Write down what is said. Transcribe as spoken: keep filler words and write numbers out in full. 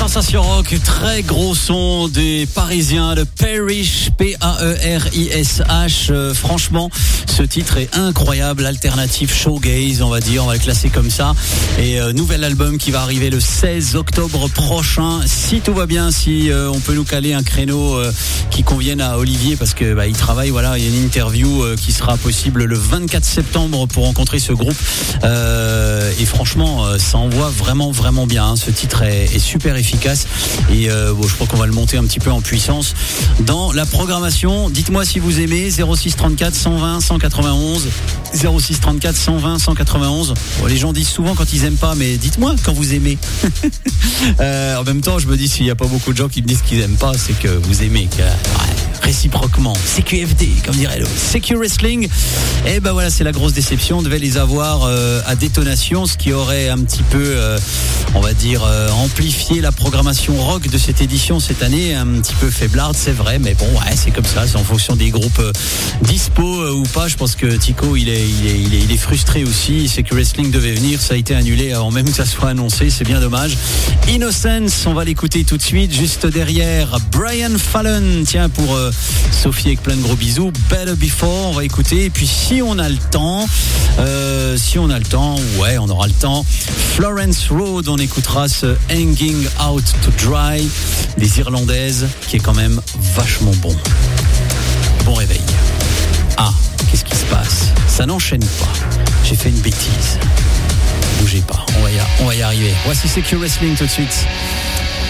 Sensation Rock, très gros son des Parisiens, le Parish, P A E R I S H. Euh, franchement, ce titre est incroyable, alternative showgaze, on va dire, on va le classer comme ça. Et euh, nouvel album qui va arriver le seize octobre prochain. Si tout va bien, si euh, on peut nous caler un créneau euh, qui convienne à Olivier, parce que bah, il travaille. Voilà, il y a une interview euh, qui sera possible le vingt-quatre septembre pour rencontrer ce groupe. Euh, et franchement, euh, ça envoie vraiment, vraiment bien. Hein. Ce titre est, est super efficace. Et euh, bon, je crois qu'on va le monter un petit peu en puissance dans la programmation. Dites-moi si vous aimez. zéro six trente-quatre cent vingt cent quatre-vingt-onze zéro six trente-quatre cent vingt cent quatre-vingt-onze. Bon, les gens disent souvent quand ils aiment pas, mais dites-moi quand vous aimez. euh, en même temps, je me dis, s'il n'y a pas beaucoup de gens qui me disent qu'ils aiment pas, c'est que vous aimez. Que, ouais, réciproquement. C Q F D, comme dirait l'autre. C Q Wrestling. Et ben voilà, c'est la grosse déception. On devait les avoir euh, à détonation, ce qui aurait un petit peu, euh, on va dire, euh, amplifié la programmation rock de cette édition cette année. Un petit peu faiblarde, c'est vrai, mais bon, ouais, c'est comme ça. C'est en fonction des groupes euh, dispo euh, ou pas. Je pense que Tico, il est, il est, il est, il est frustré aussi. C Q Wrestling devait venir, ça a été annulé avant même que ça soit annoncé. C'est bien dommage. Innocence, on va l'écouter tout de suite. Juste derrière, Brian Fallon. Tiens, pour euh, Sophie avec plein de gros bisous. Better Before, on va écouter. Et puis si on a le temps, euh, si on a le temps, ouais, on aura le temps. Florence Road, on écoutera ce Hanging Out to Dry des Irlandaises, qui est quand même vachement bon. Bon réveil. Ah, qu'est-ce qui se passe? Ça n'enchaîne pas. J'ai fait une bêtise. Bougez pas, on va y, on va y arriver. Voici C Q Wrestling tout de suite.